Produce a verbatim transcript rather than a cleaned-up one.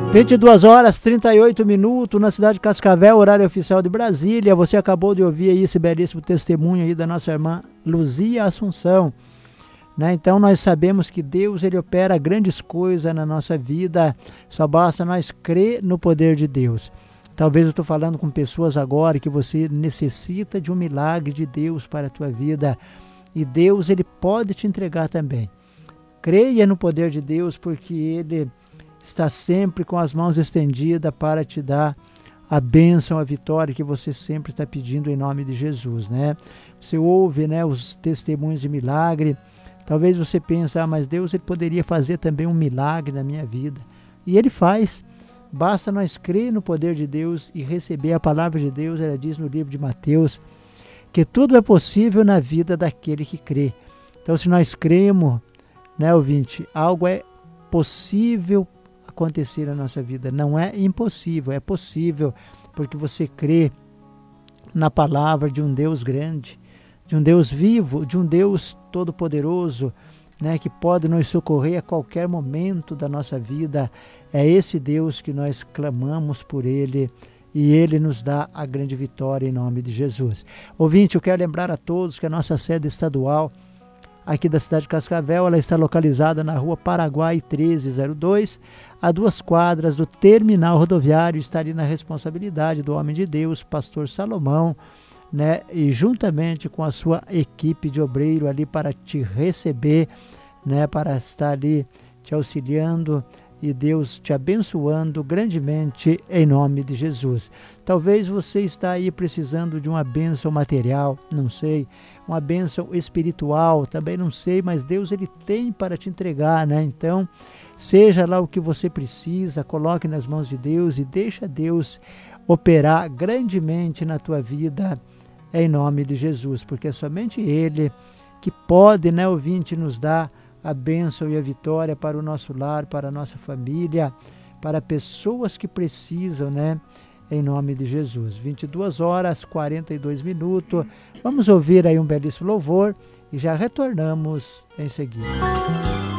vinte e duas horas e trinta e oito minutos na cidade de Cascavel, horário oficial de Brasília. Você acabou de ouvir aí esse belíssimo testemunho aí da nossa irmã Luzia Assunção, né? Então nós sabemos que Deus, ele opera grandes coisas na nossa vida, só basta nós crer no poder de Deus. Talvez eu estou falando com pessoas agora que você necessita de um milagre de Deus para a tua vida, e Deus, ele pode te entregar também. Creia no poder de Deus, porque ele está sempre com as mãos estendidas para te dar a bênção, a vitória que você sempre está pedindo em nome de Jesus, né? Você ouve, né, os testemunhos de milagre. Talvez você pense, ah, mas Deus, ele poderia fazer também um milagre na minha vida. E ele faz. Basta nós crer no poder de Deus e receber a palavra de Deus. Ela diz no livro de Mateus que tudo é possível na vida daquele que crê. Então, se nós cremos, né, ouvinte, algo é possível acontecer na nossa vida. Não é impossível, é possível, porque você crê na palavra de um Deus grande, de um Deus vivo, de um Deus todo-poderoso, né, que pode nos socorrer a qualquer momento da nossa vida. É esse Deus que nós clamamos por ele, e ele nos dá a grande vitória em nome de Jesus. Ouvinte, eu quero lembrar a todos que a nossa sede estadual aqui da cidade de Cascavel, ela está localizada na rua Paraguai treze zero dois, a duas quadras do terminal rodoviário. Está ali na responsabilidade do homem de Deus, pastor Salomão, né, e juntamente com a sua equipe de obreiro ali para te receber, né, para estar ali te auxiliando e Deus te abençoando grandemente em nome de Jesus. Talvez você está aí precisando de uma bênção material, não sei, uma bênção espiritual, também não sei, mas Deus, ele tem para te entregar, né? Então, seja lá o que você precisa, coloque nas mãos de Deus e deixa Deus operar grandemente na tua vida em nome de Jesus, porque é somente ele que pode, né, ouvinte, nos dar a bênção e a vitória para o nosso lar, para a nossa família, para pessoas que precisam, né? Em nome de Jesus. vinte e duas horas e quarenta e dois minutos. Vamos ouvir aí um belíssimo louvor e já retornamos em seguida.